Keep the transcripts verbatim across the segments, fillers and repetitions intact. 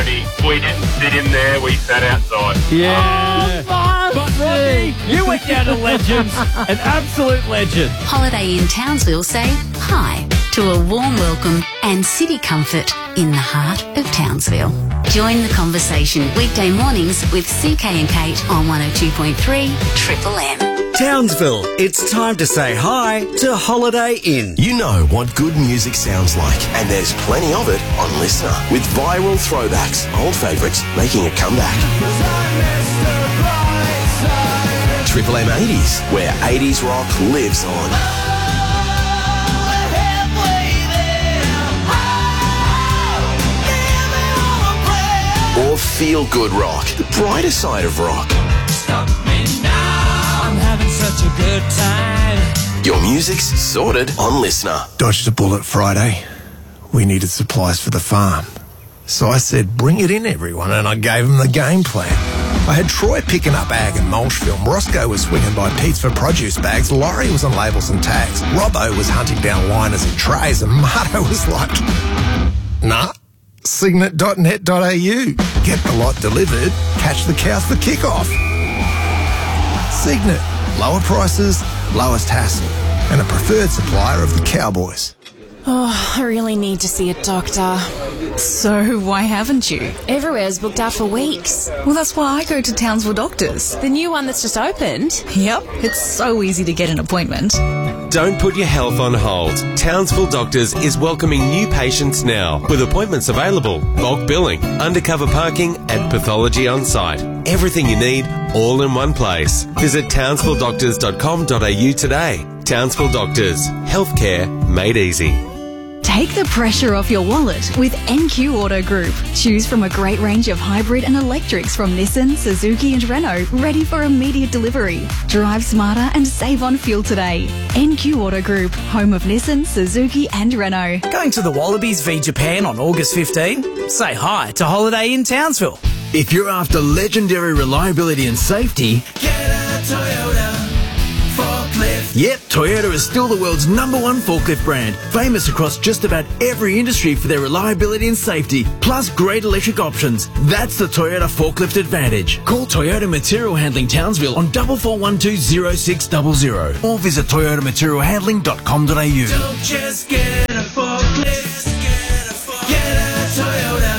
Bernie. We didn't sit in there, we sat outside. Yeah. Oh, but Rodney, you went down to legends, an absolute legend. Holiday Inn Townsville say hi to a warm welcome and city comfort in the heart of Townsville. Join the conversation weekday mornings with C K and Kate on one oh two point three Triple M. Townsville, it's time to say hi to Holiday Inn. You know what good music sounds like, and there's plenty of it on Listener, with viral throwbacks, old favourites making a comeback. Triple M eighties, where eighties rock lives on. Or feel-good rock, the brighter side of rock. Stop me now, I'm having such a good time. Your music's sorted on Listener. Dodged a bullet Friday. We needed supplies for the farm. So I said, bring it in, everyone, and I gave them the game plan. I had Troy picking up ag and mulch film. Roscoe was swinging by Pete's for produce bags. Laurie was on labels and tags. Robbo was hunting down liners and trays. And Marto was like, nah. Signet dot net dot a u. Get the lot delivered, catch the cows for kickoff. Signet. Lower prices, lowest hassle, and a preferred supplier of the Cowboys. Oh, I really need to see a doctor. So why haven't you? Everywhere's booked out for weeks. Well, that's why I go to Townsville Doctors. The new one that's just opened? Yep, it's so easy to get an appointment. Don't put your health on hold. Townsville Doctors is welcoming new patients now, with appointments available, bulk billing, undercover parking and pathology on site. Everything you need, all in one place. Visit townsville doctors dot com dot a u today. Townsville Doctors. Healthcare made easy. Take the pressure off your wallet with N Q Auto Group. Choose from a great range of hybrid and electrics from Nissan, Suzuki and Renault, ready for immediate delivery. Drive smarter and save on fuel today. N Q Auto Group, home of Nissan, Suzuki and Renault. Going to the Wallabies v Japan on August fifteenth? Say hi to Holiday Inn Townsville. If you're after legendary reliability and safety, Get a Toyota forklift. yep, Toyota is still the world's number one forklift brand, famous across just about every industry for their reliability and safety, plus great electric options. That's the Toyota Forklift Advantage. Call Toyota Material Handling Townsville on four four one two zero six zero zero or visit toyota material handling dot com dot a u. Don't just get a forklift, get a, forklift. Get a Toyota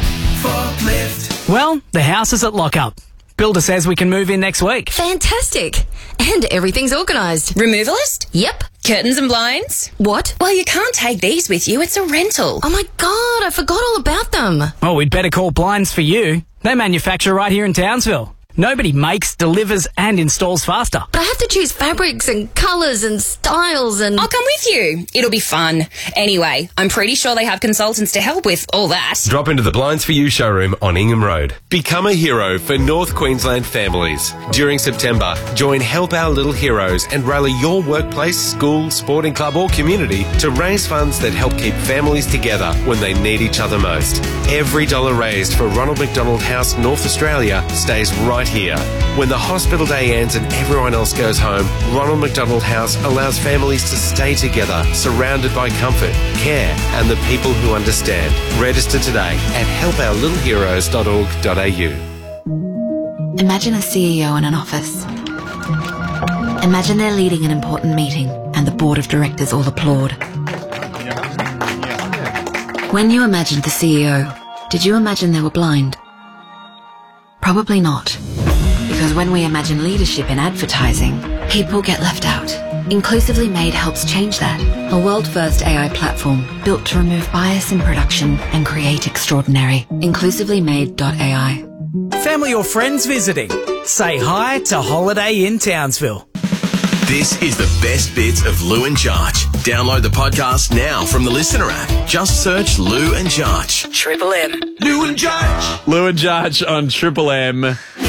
forklift. Well, the house is at lockup. Builder says we can move in next week. Fantastic. And everything's organised. Removalist? Yep. Curtains and blinds? What? Well, you can't take these with you. It's a rental. Oh my God, I forgot all about them. Well, we'd better call Blinds for You. They manufacture right here in Townsville. Nobody makes, delivers and installs faster. But I have to choose fabrics and colours and styles and... I'll come with you. It'll be fun. Anyway, I'm pretty sure they have consultants to help with all that. Drop into the Blinds for You showroom on Ingham Road. Become a hero for North Queensland families. During September, join Help Our Little Heroes and rally your workplace, school, sporting club or community to raise funds that help keep families together when they need each other most. Every dollar raised for Ronald McDonald House North Australia stays right here. When the hospital day ends and everyone else goes home, Ronald McDonald House allows families to stay together, surrounded by comfort, care and the people who understand. Register today at help our little heroes dot org dot a u. Imagine a C E O in an office. Imagine they're leading an important meeting and the board of directors all applaud. When you imagined the C E O, did you imagine they were blind? Probably not. Because when we imagine leadership in advertising, people get left out. Inclusively Made helps change that. A world-first A I platform built to remove bias in production and create extraordinary. inclusively made dot a i. Family or friends visiting? Say hi to Holiday Inn Townsville. This is the best bits of Lou and Jarch. Download the podcast now from the Listener app. Just search Lou and Jarch. Triple M. Lou and Jarch. Lou and Jarch on Triple M.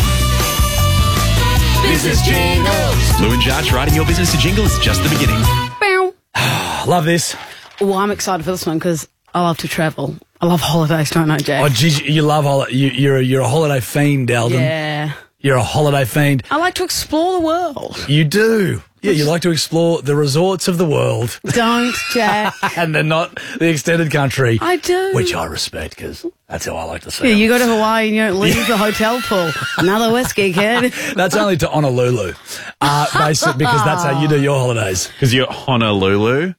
Business jingles. Lou and Jarch writing your business a jingle is just the beginning. Love this. Well, I'm excited for this one because I love to travel. I love holidays, don't I, Jay? Oh, geez, you love holiday. You, you're, a, you're a holiday fiend, Eldon. Yeah. You're a holiday fiend. I like to explore the world. You do. Yeah, you like to explore the resorts of the world. Don't, Jack. And they're not the extended country. I do. Which I respect, because that's how I like to see Yeah, it. you go to Hawaii and you don't leave the hotel pool. Another whiskey, kid. That's only to Honolulu, uh, basic, because that's how you do your holidays. Because you're Honolulu.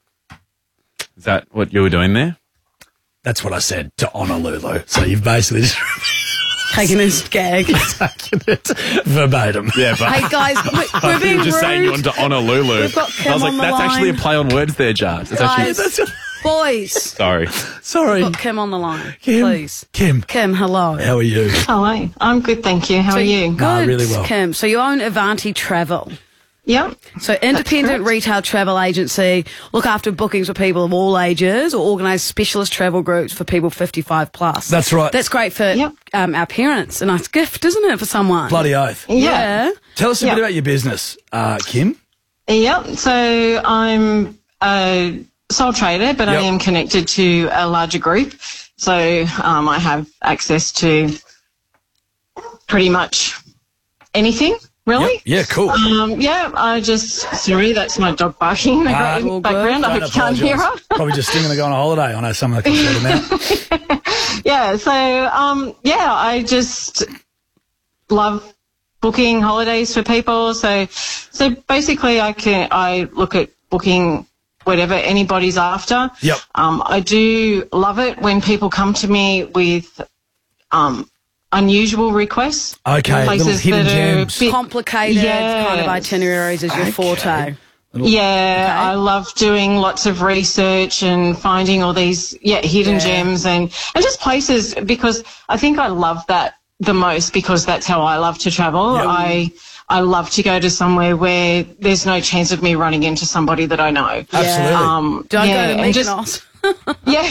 Is that what you were doing there? That's what I said, to Honolulu. So you've basically just Taking his gag. taken it verbatim. Yeah, but Hey, guys, we- we're being you were just rude. saying you went to Honolulu. We've got Kim I was like, on the that's actually a line. play on words there, Jar. It's Guys, actually. boys. Sorry. Sorry. We've got Kim on the line. Kim. Please. Kim. Kim, hello. How are you? Hello. I'm good, thank you. How So are you? Good, Nah, really well. Kim. So you own Avanti Travel. Yep. So independent retail travel agency, look after bookings for people of all ages or organise specialist travel groups for people fifty-five plus. That's right. That's great for um, our parents. A nice gift, isn't it, for someone? Bloody oath. Yeah. Tell us a Yeah. bit about your business, uh, Kim. Yep. So I'm a sole trader, but I Yep. am connected to a larger group. So um, I have access to pretty much anything, really. Yep. Yeah, cool. Um, yeah, I just, sorry, that's my dog barking in the Ah, gra- background. I Don't hope you can't hear her. apologise. Probably just thinking of going on holiday. I know some of the can sort them out. Yeah, so um, yeah, I just love booking holidays for people. So, so basically, I can I look at booking whatever anybody's after. Yep. Um, I do love it when people come to me with um, unusual requests. Okay, little hidden that are a gems. bit- Complicated Yes. kind of itineraries is your forte. Yeah, I love doing lots of research and finding all these yeah hidden Yeah. gems and, and just places, because I think I love that the most, because that's how I love to travel. Yep. I I love to go to somewhere where there's no chance of me running into somebody that I know. Absolutely. Um, Don't yeah, go to and just- Mykonos. yeah,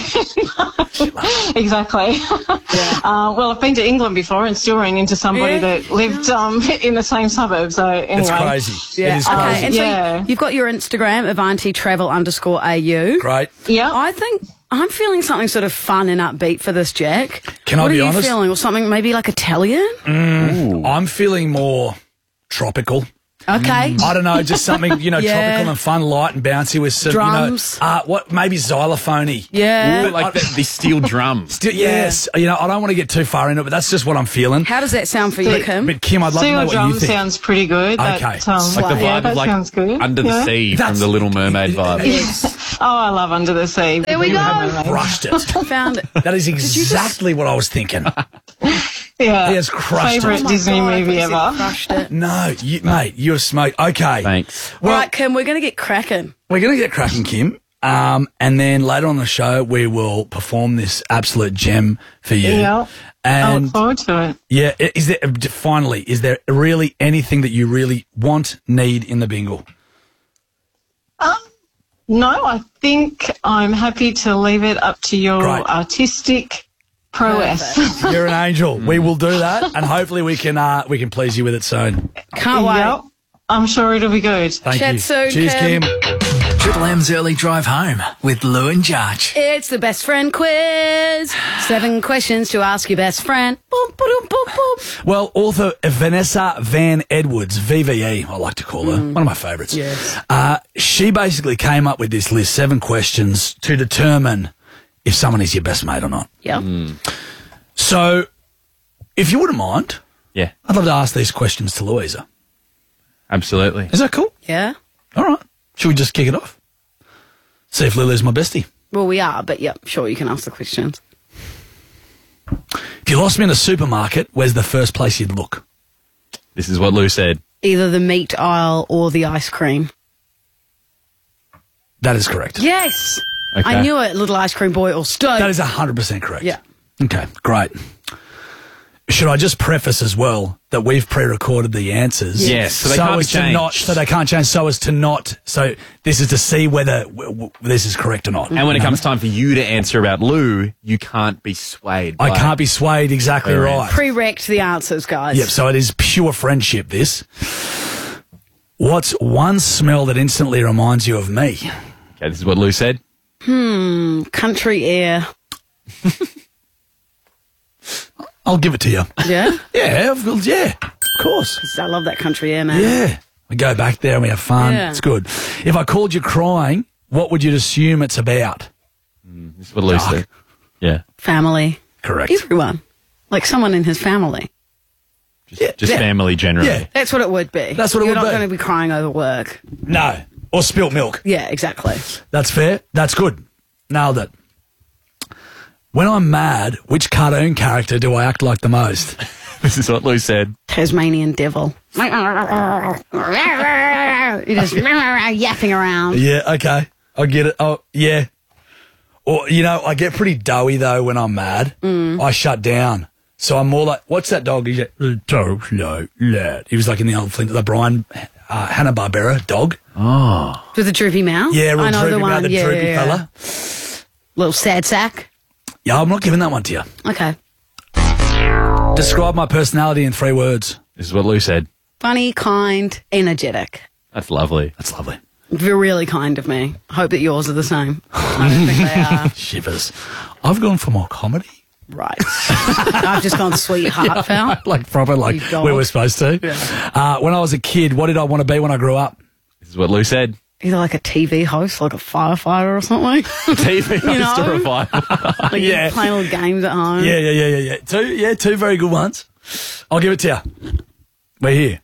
exactly. Uh, well, I've been to England before and still ran into somebody Yeah. that lived um, in the same suburb. So anyway, It's crazy. Yeah. It is Okay. crazy. And Yeah. so you've got your Instagram, Avanti Travel underscore A U. Great. Yeah. I think I'm feeling something sort of fun and upbeat for this, Jack. Can I what be are you honest? feeling? Or something maybe like Italian? Mm, I'm feeling more tropical. Okay. I don't know, just something, you know, Yeah. tropical and fun, light and bouncy with some, Drums. you know, uh, what, maybe xylophony. Yeah. Ooh, like the, the steel drum. Still, yes. You know, I don't want to get too far into it, but that's just what I'm feeling. How does that sound for you, Kim? But Kim, I'd love to Steel know what you drum think. sounds pretty good. Okay. That, um, Like the yeah, vibe that of like sounds good. Under the Yeah. Sea That's- from the Little Mermaid vibe. Yes. Oh, I love Under the Sea. There we go. Crushed it. Found it. That is exactly what I was thinking. Yeah. He has crushed Favorite it. Disney God, I movie thought you said ever. Crushed it. No, you, mate, you're smoked. Okay. Thanks. All right, Kim, we're going to get cracking. We're going to get cracking, Kim. Um, and then later on the show, we will perform this absolute gem for you. Yeah. I And look forward to it. yeah, i- is there, finally, is there really anything that you really want, need in the bingle? Um, no, I think I'm happy to leave it up to your Great. artistic prowess. You're an angel. We will do that, and hopefully we can uh, we can please you with it soon. Can't wait. Yep. I'm sure it'll be good. Thank Chat you. soon, Cheers, Kim. Kim. Triple M's Early Drive Home with Lou and Jarch. It's the best friend quiz. Seven questions to ask your best friend. Boom, boom, boom, boom. Well, author Vanessa Van Edwards, V V E, I like to call her, one of my favourites. Yes. Uh, she basically came up with this list, seven questions, to determine if someone is your best mate or not. Yep. So, if you wouldn't mind, Yeah, I'd love to ask these questions to Louisa. absolutely. Is that cool? Yeah. All right. Should we just kick it off? See if Lily's my bestie. Well, we are, but yep, sure, you can ask the questions. If you lost me in a supermarket, where's the first place you'd look? This is what Lou said. Either the meat aisle or the ice cream. That is correct. Yes. Okay. I knew it, little ice cream boy or stone. That is one hundred percent correct. Yeah. Okay, great. Should I just preface as well that we've pre-recorded the answers? Yes, so they can't be as to changed. not, so they can't change. So as to not. So this is to see whether w- w- this is correct or not. And when it No? comes time for you to answer about Lou, you can't be swayed. I by can't be swayed. Exactly Very right. Pre-rect the answers, guys. Yep. So it is pure friendship. This. What's one smell that instantly reminds you of me? Okay, this is what Lou said. Hmm, country air. I'll give it to you. Yeah? Yeah, I've- yeah. Of course. 'Cause I love that country air, man. Yeah. We go back there and we have fun. Yeah. It's good. If I called you crying, what would you assume it's about? This is what Lou said. Yeah. Family. Correct. Everyone. Like someone in his family. Just, just family generally. Yeah. That's what it would be. That's what it You're would not be. going to be crying over work. No. Or spilt milk. Yeah, exactly. That's fair. That's good. Nailed it. When I'm mad, which cartoon character do I act like the most? This is what Lou said. Tasmanian devil. You're just yapping around. Yeah, okay. I get it. Oh, yeah. Or, you know, I get pretty doughy, though, when I'm mad. Mm. I shut down. So I'm more like, what's that dog? He's like, no, no, lad. He was like in the old Flint, the Brian uh, Hanna-Barbera dog. Oh. With a droopy mouth? Yeah, real I know droopy the one. mouth, the yeah, droopy yeah, yeah. fella. Little sad sack. Yeah, I'm not giving that one to you. Okay. Describe my personality in three words. This is what Lou said. Funny, kind, energetic. That's lovely. That's lovely. They're really kind of me. Hope that yours are the same. I don't think they are. Shivers. I've gone for more comedy. Right. I've just gone sweet heartfelt. Like proper, like You dog. we were supposed to. Yeah. Uh, when I was a kid, what did I want to be when I grew up? This is what Lou said. Either like a T V host, like a firefighter or something. T V host You know? or a fire. Like Yeah. you're playing little games at home. Yeah, yeah, yeah, yeah, yeah. Two, yeah, two very good ones. I'll give it to you. We're here.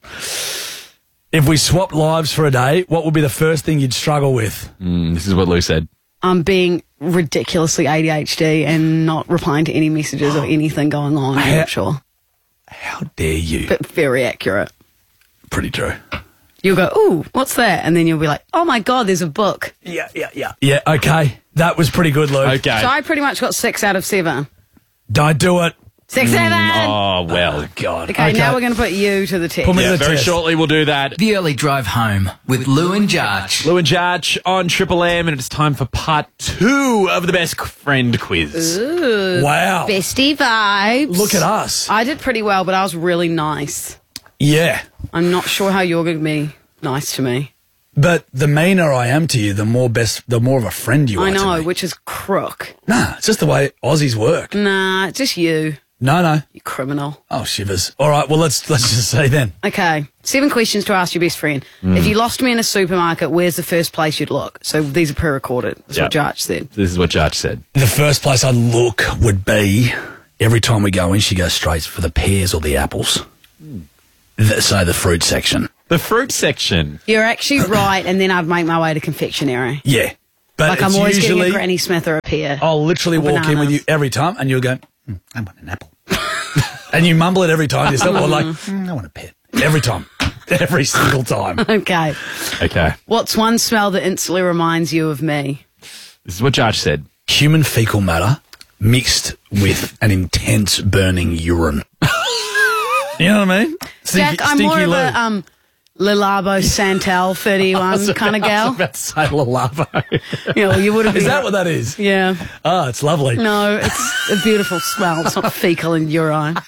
If we swapped lives for a day, what would be the first thing you'd struggle with? Mm, this is what Lou said. I'm being ridiculously A D H D and not replying to any messages or anything going on. I'm How- not sure. How dare you? But very accurate. Pretty true. You'll go, ooh, what's that? And then you'll be like, oh my God, there's a book. Yeah, yeah, yeah. Yeah, okay. That was pretty good, Luke. Okay. So I pretty much got six out of seven. Don't do it. Six, seven. Oh, well. God. Okay, now we're going to put you to the test. Put me to Yeah, the very test. shortly we'll do that. The early drive home with Lou and Jarch. Lou and Jarch on Triple M, and it's time for part two of the best friend quiz. Ooh. Wow. Bestie vibes. Look at us. I did pretty well, but I was really nice. Yeah. I'm not sure how you're going to be nice to me. But the meaner I am to you, the more best, the more of a friend you are I know, to me. which is crook. Nah, it's just the way Aussies work. Nah, it's just you, No, no. you criminal. Oh, shivers. All right, well, let's let's just say then. Okay, seven questions to ask your best friend. If you lost me in a supermarket, where's the first place you'd look? So these are pre-recorded. That's what Yep. Jarch said. This is what Jarch said. The first place I'd look would be, every time we go in, she goes straight for the pears or the apples. The, so the fruit section. The fruit section. You're actually right, and then I'd make my way to confectionery. Yeah. But Like it's I'm always usually, getting a Granny Smith or a pear. I'll literally Or walk in with bananas. you every time and you'll go, mm, I want an apple. And you mumble it every time yourself, or like, mm, I want a pear. Every time. Every single time. Okay. Okay. What's one smell that instantly reminds you of me? This is what Jarch said. Human fecal matter mixed with an intense burning urine. You know what I mean? Stinky, Jack, I'm stinky more of loo. a um, Lilabo Santel thirty-one kind of I gal. was about to say Lalavo. You know, you would have Is been- that what that is? Yeah. Oh, it's lovely. No, it's a beautiful smell. It's not fecal and urine.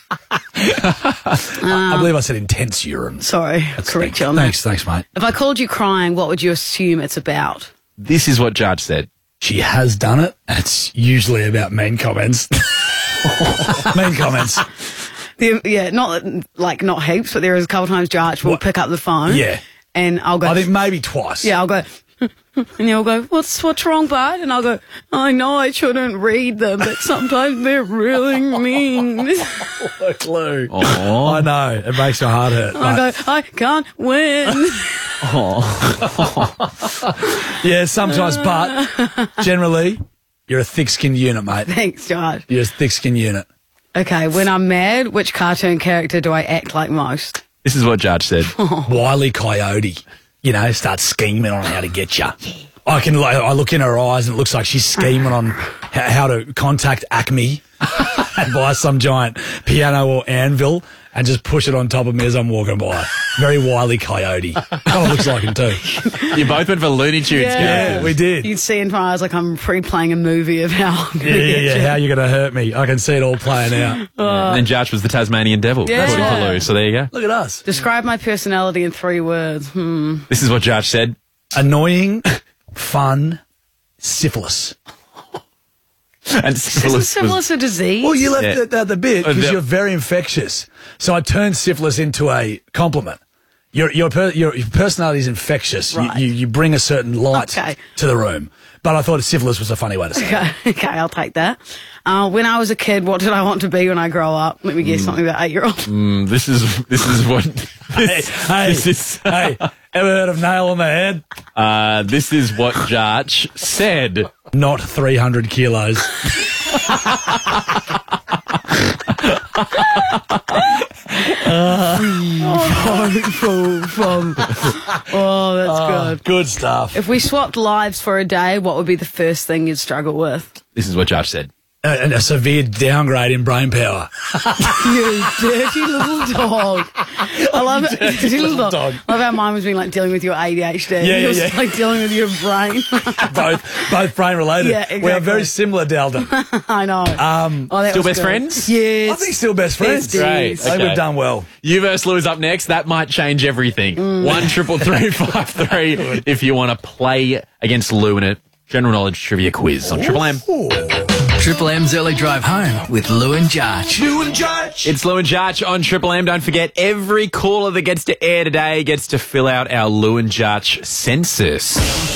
I believe I said intense urine. Sorry, correct you on that. Thanks, thanks, mate. If I called you crying, what would you assume it's about? This is what Jarch said. She has done it, and it's usually about mean comments. Mean comments. The, yeah, not like not heaps, but there is a couple times Jarch will What? pick up the phone. Yeah. And I'll go. I think maybe twice. Yeah, I'll go. And you'll go, what's what's wrong, bud? And I'll go, I know I shouldn't read them, but sometimes they're really mean. Look, Lou. Aw. I know. It makes my heart hurt. I but- go, I can't win. yeah, sometimes, but generally, you're a thick-skinned unit, mate. Thanks, Josh. You're a thick-skinned unit. Okay, when I'm mad, which cartoon character do I act like most? This is what Jarch said. Wile E. Coyote, you know, starts scheming on how to get you. I can, like, I look in her eyes and it looks like she's scheming on h- how to contact Acme and buy some giant piano or anvil and just push it on top of me as I'm walking by. Very Wile E. Coyote. Kind of looks like him too. You both went for Looney Tunes Yeah. characters. Yeah, we did. You can see in my eyes like I'm pre-playing a movie of how I'm Yeah, yeah, yeah. How you going to hurt me? I can see it all playing out. And then Jarch was the Tasmanian devil, Yeah. according to Lou. So there you go. Look at us. Describe my personality in three words. Hmm. This is what Jarch said. Annoying, fun, syphilis. And Isn't syphilis. syphilis a disease? Well, you left Yeah. the, the, the bit Uh, because the- you're very infectious. So I turned syphilis into a compliment. Your your per, your, your personality is infectious. You, Right. you you bring a certain light Okay. to the room. But I thought syphilis was a funny way to say it. Okay, okay, I'll take that. Uh, when I was a kid, what did I want to be when I grow up? Let me guess something about eight-year-old. Mm, this is this is what. This, Hey, this is hey, ever heard of nail on the head? uh, this is what Jarch said. Not three hundred kilos. Oh, that's Oh, good. Good stuff. If we swapped lives for a day, what would be the first thing you'd struggle with? This is what Jarch said. A, a severe downgrade in brain power. You dirty little dog. I love it. Dirty little dog. dog. I love how mine was being like dealing with your A D H D. Yeah, yeah, Yours yeah. was like dealing with your brain. both both brain related. Yeah, We are very exactly. similar, Dalton. I know. Um, Oh, that Still was best good. friends? Yes. I think still best friends. Besties. Great. I think we've done well. You versus Lou is up next. That might change everything. Mm. One triple three five three if you want to play against Lou in a general knowledge trivia quiz on Triple M. Triple M's early drive home with Lou and Jarch. Lou and Jarch. It's Lou and Jarch on Triple M. Don't forget, every caller that gets to air today gets to fill out our Lou and Jarch census.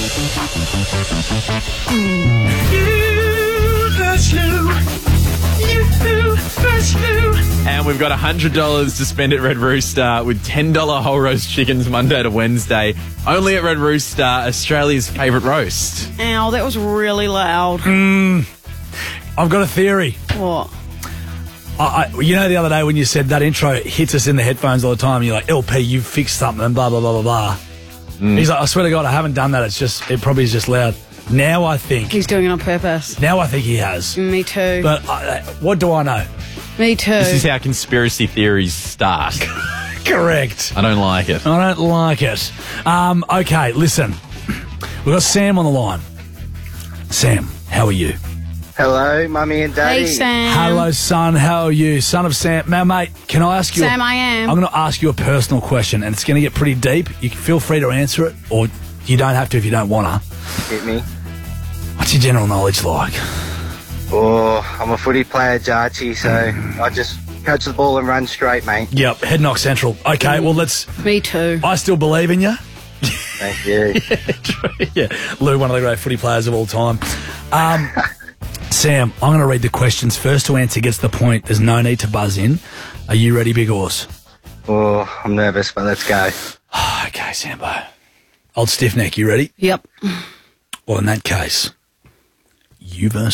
And we've got one hundred dollars to spend at Red Rooster with ten dollars whole roast chickens Monday to Wednesday. Only at Red Rooster, Australia's favourite roast. Ow, that was really loud. Mm, I've got a theory. What? I, I, you know, the other day when you said that intro hits us in the headphones all the time, you're like, L P, you fixed something, blah, blah, blah, blah, blah. Mm. He's like, I swear to God, I haven't done that. It's just, it probably is just loud. Now I think, He's doing it on purpose. now I think he has. Me too. But I, what do I know? Me too. This is how conspiracy theories start. Correct. I don't like it. I don't like it. Um, okay, listen. We've got Sam on the line. Sam, how are you? Hello, Mummy and Daddy. Hey, Sam. Hello, son. How are you? Son of Sam. Now, mate, can I ask you... Sam, I am. I'm going to ask you a personal question, and it's going to get pretty deep. You can feel free to answer it, or you don't have to if you don't want to. Hit me. What's your general knowledge like? Oh, I'm a footy player, Jarchi, so I just catch the ball and run straight, mate. Yep, Head Knock Central. Okay, well, let's... Me too. I still believe in you. Thank you. yeah, Lou, one of the great footy players of all time. Um, Sam, I'm going to read the questions. First to answer gets the point. There's no need to buzz in. Are you ready, Big Horse? Oh, I'm nervous, but let's go. Okay, Sambo. Old Stiff Neck, you ready? Yep. Well, in that case, you versus